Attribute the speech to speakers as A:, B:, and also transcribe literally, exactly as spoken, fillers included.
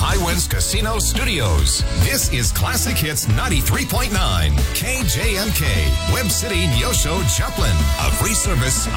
A: High Winds Casino Studios. This is Classic Hits ninety-three point nine, K J M K, Web City, Neosho, Joplin. A free service